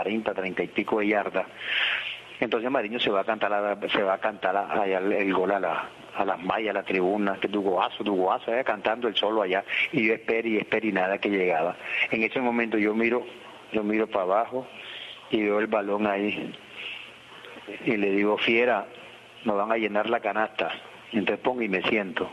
40, 30 y pico de yardas. Entonces Mariño se va a cantar allá el gol a las mallas, a la tribuna, que tu goazo, cantando el solo allá, y yo espero y nada que llegaba. En ese momento yo miro para abajo y veo el balón ahí, y le digo, fiera, nos van a llenar la canasta. Entonces pongo y me siento,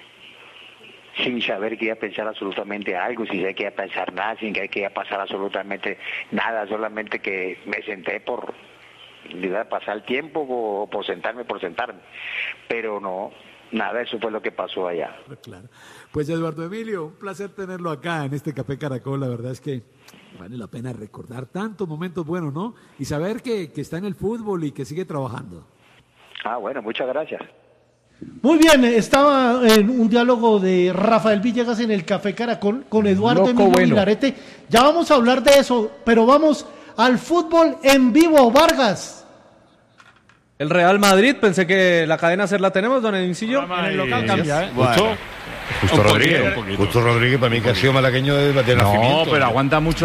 sin saber que iba a pensar absolutamente algo, sin saber que iba a pensar nada, sin que iba a pasar absolutamente nada, solamente que me senté por pasar el tiempo o por sentarme, pero no, nada, eso fue lo que pasó allá. Claro. Pues Eduardo Emilio, un placer tenerlo acá en este Café Caracol, la verdad es que vale la pena recordar tantos momentos buenos, ¿no? Y saber que está en el fútbol y que sigue trabajando. Bueno, muchas gracias. Muy bien, estaba en un diálogo de Rafael Villegas en el Café Caracol con Eduardo Emilio Vilarete. Ya vamos a hablar de eso, pero vamos al fútbol en vivo, Vargas. El Real Madrid, pensé que la cadena SER la tenemos, don Edincillo. En el local cambia, ¿eh? Justo Rodríguez, para mí que ha sido malagueño de nacimiento. No, pero aguanta mucho.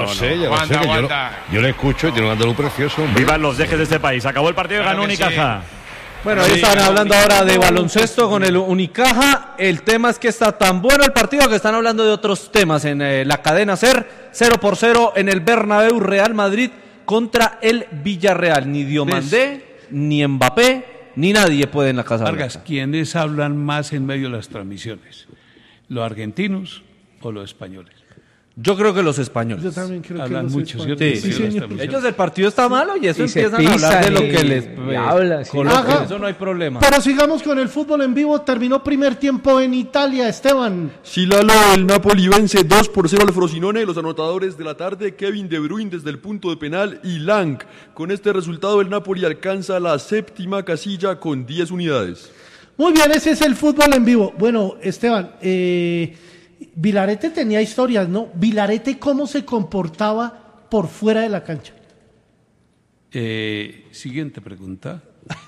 Yo le escucho y tiene un andaluz precioso. Vivan los dejes de este país. Acabó el partido y ganó Unicaja. Bueno, ahí estaban hablando ahora de baloncesto con el Unicaja. El tema es que está tan bueno el partido que están hablando de otros temas en la cadena SER. 0-0 en el Bernabéu, Real Madrid contra el Villarreal. Ni Diomandé, ni Mbappé, ni nadie puede en la Casa Vargas, Blanca. ¿quiénes hablan más en medio de las transmisiones? ¿Los argentinos o los españoles? Yo creo que los españoles. Yo también creo hablan que mucho, ¿cierto? Sí, ellos el partido está malo y eso y empiezan a hablar de lo que les habla, sí. eso no hay problema. Pero sigamos con el fútbol en vivo. Terminó primer tiempo en Italia, Esteban. Sí, Lalo, el Napoli vence 2-0 al Frosinone. Los anotadores de la tarde, Kevin De Bruyne desde el punto de penal y Lang. Con este resultado el Napoli alcanza la 7ª casilla con 10 unidades. Muy bien, ese es el fútbol en vivo. Bueno, Esteban, Vilarete tenía historias, ¿no? Vilarete, ¿cómo se comportaba por fuera de la cancha? Siguiente pregunta.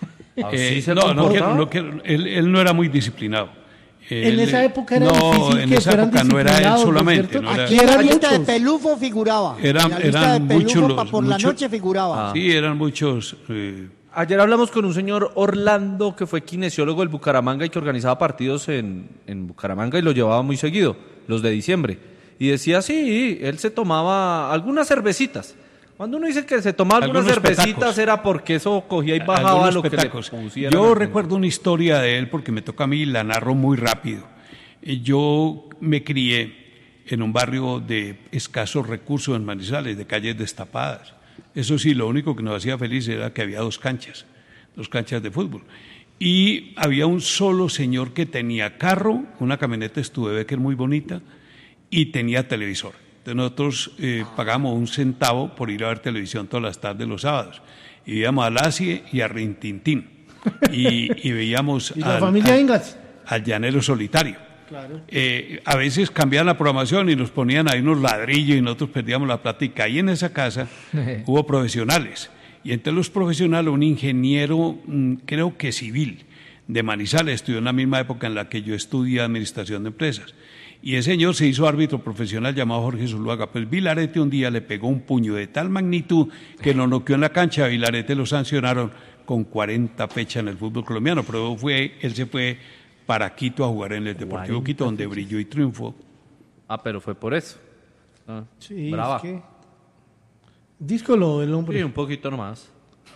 No quiero. Él no era muy disciplinado. En esa época era difícil en que esa fueran época no era él disciplinados, solamente. ¿no? No Aquí en la lista de Pelufo figuraba. Eran muchos por la noche figuraba. Sí, eran muchos. Ayer hablamos con un señor Orlando que fue kinesiólogo del Bucaramanga y que organizaba partidos en Bucaramanga y lo llevaba muy seguido, los de diciembre. Y decía, sí, él se tomaba algunas cervecitas. Cuando uno dice que se tomaba algunas cervecitas petacos, era porque eso cogía y bajaba lo petacos que le pusieran. Yo recuerdo una historia de él porque me toca a mí y la narro muy rápido. Yo me crié en un barrio de escasos recursos en Manizales, de calles destapadas. Eso sí, lo único que nos hacía feliz era que había dos canchas de fútbol. Y había un solo señor que tenía carro, una camioneta Studebaker muy bonita, y tenía televisor. Entonces nosotros pagamos 1 centavo por ir a ver televisión todas las tardes los sábados. Y íbamos a Lacie y a Rintintín. Y veíamos la familia Ingalls al Llanero Solitario. Claro. A veces cambiaban la programación y nos ponían ahí unos ladrillos y nosotros perdíamos la plática. Y en esa casa hubo profesionales. Y entre los profesionales un ingeniero, creo que civil, de Manizales, estudió en la misma época en la que yo estudié administración de empresas. Y ese señor se hizo árbitro profesional llamado Jorge Zuluaga. Pues Vilarete un día le pegó un puño de tal magnitud que lo noqueó en la cancha. A Vilarete lo sancionaron con 40 fechas en el fútbol colombiano. Pero él se fue para Quito a jugar en el Deportivo Quito, donde brilló y triunfó. Pero fue por eso. Sí, brava. Es que díscolo el hombre. Sí, un poquito nomás.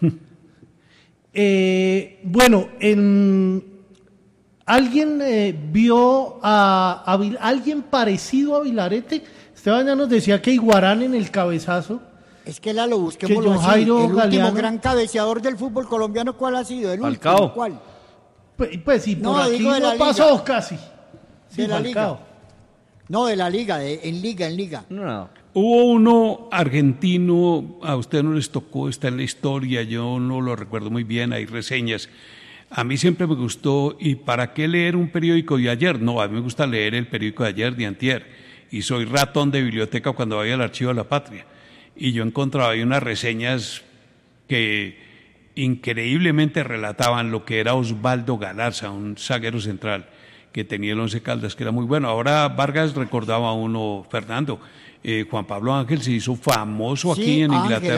Bueno, ¿alguien vio a alguien parecido a Vilarete? Esteban ya nos decía que Iguarán en el cabezazo. Es que lo busquémoslo así. El último gran cabeceador del fútbol colombiano, ¿cuál ha sido? El último, ¿cuál? Pues sí, por aquí no pasó casi. Sí, de la Liga. No, de la Liga, en Liga. No. Hubo uno argentino, a usted no les tocó, está en la historia, yo no lo recuerdo muy bien, hay reseñas. A mí siempre me gustó, ¿y para qué leer un periódico de ayer? No, a mí me gusta leer el periódico de ayer, de antier, y soy ratón de biblioteca cuando voy al Archivo de la Patria. Y yo encontraba ahí unas reseñas que increíblemente relataban lo que era Osvaldo Galarza, un zaguero central que tenía el Once Caldas, que era muy bueno. Ahora Vargas recordaba a uno, Fernando, Juan Pablo Ángel se hizo famoso aquí en Inglaterra.